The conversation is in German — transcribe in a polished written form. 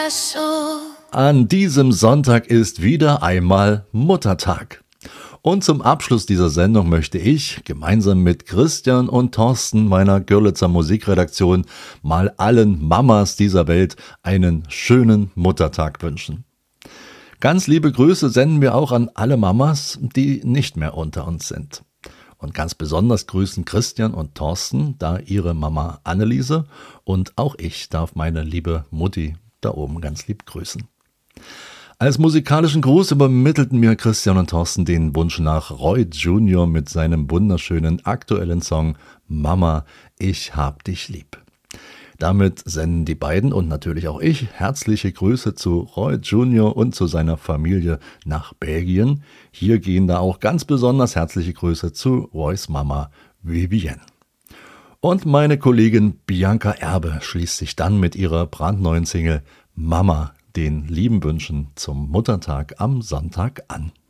An diesem Sonntag ist wieder einmal Muttertag. Und zum Abschluss dieser Sendung möchte ich gemeinsam mit Christian und Thorsten meiner Görlitzer Musikredaktion mal allen Mamas dieser Welt einen schönen Muttertag wünschen. Ganz liebe Grüße senden wir auch an alle Mamas, die nicht mehr unter uns sind. Und ganz besonders grüßen Christian und Thorsten, da ihre Mama Anneliese und auch ich darf meine liebe Mutti da oben ganz lieb grüßen. Als musikalischen Gruß übermittelten mir Christian und Thorsten den Wunsch nach Roy Jr. mit seinem wunderschönen aktuellen Song Mama, ich hab dich lieb. Damit senden die beiden und natürlich auch ich herzliche Grüße zu Roy Jr. und zu seiner Familie nach Belgien. Hier gehen da auch ganz besonders herzliche Grüße zu Roys Mama Vivienne. Und meine Kollegin Bianca Erbe schließt sich dann mit ihrer brandneuen Single Mama den lieben Wünschen zum Muttertag am Sonntag an.